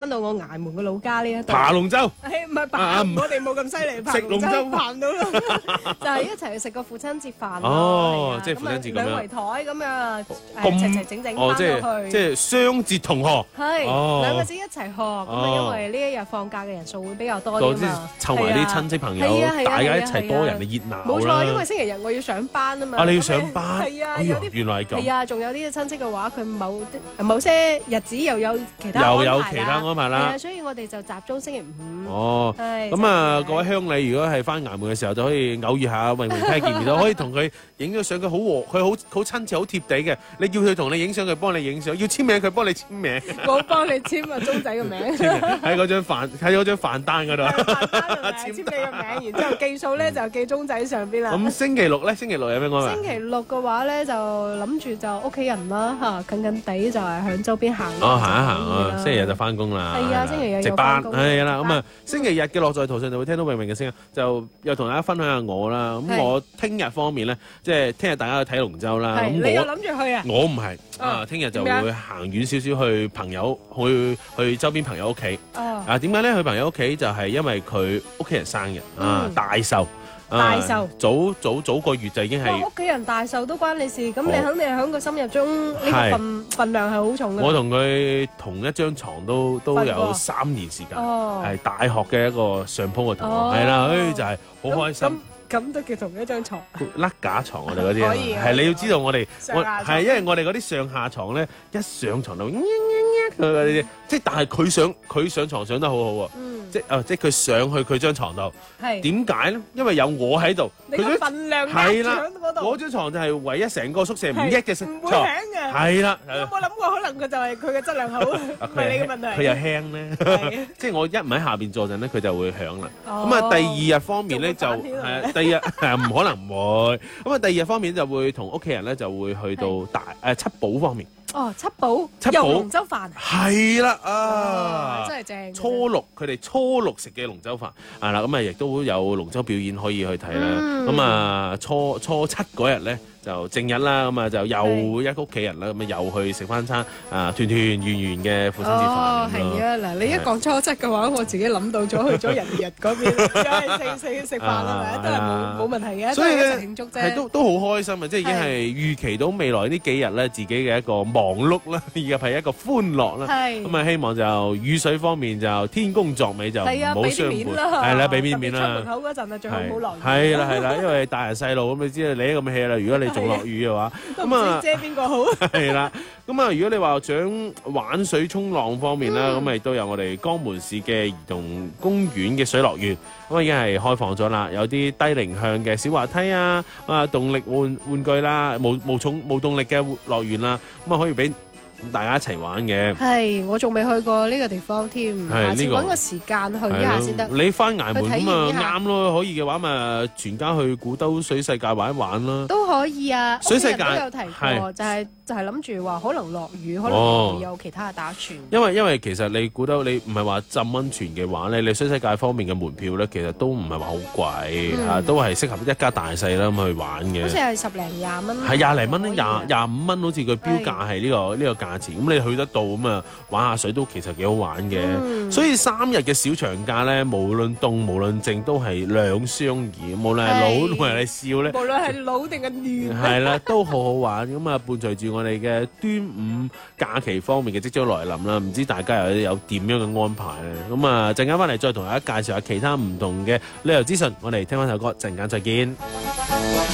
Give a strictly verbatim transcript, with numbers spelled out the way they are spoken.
到我崖門嘅老家呢一度。 爬龍舟， 係唔係爬？我哋冇咁犀利，爬龍舟爬唔到咯。就係一齊去食個父親節飯。 哦，即係父親節咁樣。 兩圍台咁樣，誒齊齊整整翻落去。 即係雙節同賀。 係兩個節一齊賀，咁啊因為呢一日放假嘅人數會比較多啲嘛。 湊埋啲親戚朋友，大家一齊多人嘅熱鬧。 冇錯，因為星期日我要上班啊嘛。 啊，你要上班？ 係啊， 有啲原來係咁。 係啊，仲有啲親戚嘅話，佢某某些日子又有其他又有其他安排啦。 係啊，所以我哋就集中星期五。 哦，咁啊，各位鄉里，如果係翻衙門嘅時候，就可以偶遇下詠詠睇見面咯，可以同佢影咗相，佢好和，佢好好親切，好貼地嘅。你叫佢同你影相，佢幫你影相；要簽名，佢幫你簽名。 我幫你簽啊，鐘仔嘅名。 喺嗰張飯喺嗰張飯單嗰度。 飯單度簽你嘅名，然之後記數咧就記鐘仔上邊啦。 咁星期六咧？星期六有咩安排？ 星期六嘅話咧，就諗住就屋企人啦嚇，近近地就係響周邊行。 哦，行一行啊！星期日就翻工啦。 係啊，星期日值班係啦。咁啊，星期日嘅樂在途上就會聽到詠詠嘅聲音，就又同大家分享下我啦。咁我聽日方面咧，即係聽日大家去睇龍舟啦。咁你又諗住去啊？ 我唔係啊，聽日就會行遠少少去朋友去去周邊朋友屋企。 哦。 啊，點解咧？去朋友屋企就係因為佢屋企人生日啊，大壽。 大壽早早早個月就已經係屋企人大壽都關你事，咁你肯定係喺個心入中呢個份份量係好重嘅。 我同佢同一張床都都有三年時間，係大學嘅一個上鋪嘅同學，係啦，誒就係好開心。 咁都叫同一張床？ 甩架床我哋嗰啲，係你要知道我哋，我係因為我哋嗰啲上下床咧，一上床就嗰啲，即係但係佢上佢上床上得好好喎。即係啊！即係佢上去佢張床度，點解咧？因為有我喺度， 佢張份量係啦， 嗰張床就係唯一成個宿舍唔益嘅床， 唔會輕嘅。係啦， 有冇諗過可能佢就係佢嘅質量好，唔係你嘅問題。 佢又輕咧，即係我一唔喺下邊坐陣咧，佢就會響啦。咁啊，第二日方面咧就係啊，第二日係唔可能唔會。咁啊，第二日方面就會同屋企人咧就會去到大誒七寶方面。 哦，七寶，七寶龍舟飯係啦啊， 真係正。 初六佢哋初六食嘅龍舟飯係啦，咁啊亦都有龍舟表演可以去睇啦。咁啊初初七嗰日咧就正日啦，咁啊就又一屋企人啦，咁啊又去食翻餐啊團團圓圓嘅父親節飯。 哦，係啊，嗱，你一講初七嘅話，我自己諗到咗去咗人日嗰邊，又係食食食飯係咪？都係冇冇問題嘅，都係一齊慶祝啫。 係都都好開心啊！即係已經係預期到未來呢幾日咧，自己嘅一個忙碌啦，以及係一個歡樂啦。係咁啊，希望就雨水方面就天公作美就唔好傷伴。係啦，俾面面啦。 出門口嗰陣啊，最好唔好落雨。 係啦係啦，因為大人細路咁，你知你咁 hea 啦。如果你仲落雨嘅話， 咁啊，遮邊個好？ 係啦，咁啊，如果你話想玩水沖浪方面啦，咁啊亦都有我哋江門市嘅兒童公園嘅水樂園，咁啊已經係開放咗啦，有啲低齡向嘅小滑梯啊，啊動力玩玩具啦，無無重無動力嘅樂園啦，咁啊可以俾大家一齊玩嘅。 係，我仲未去過呢個地方添，下次揾個時間去一下先得。 你翻崖門咁啊啱咯，可以嘅話咪全家去古兜水世界玩一玩啦。都可以啊，水世界都有提過，就係就係諗住話可能落雨，可能會有其他嘅打算。因為因為其實你古兜你唔係話浸溫泉嘅話咧，你水世界方面嘅門票咧，其實都唔係話好貴啊，都係適合一家大細啦咁去玩嘅。好似係十零廿蚊。係廿零蚊咧，廿廿五蚊，好似佢標價係呢個呢個價。咁你去得到咁啊，玩下水都其實幾好玩嘅。嗯、所以三日嘅小長假咧，無論凍無論靜都係兩相宜。無論係老同埋你笑咧，無論係老定係嫩，係啦，都好好玩。咁啊，伴隨住我哋嘅端午假期方面嘅即將來臨啦，唔知大家又有點樣嘅安排咧？咁啊，陣間翻嚟再同大家介紹下其他唔同嘅旅遊資訊。我哋聽翻首歌，陣間再見。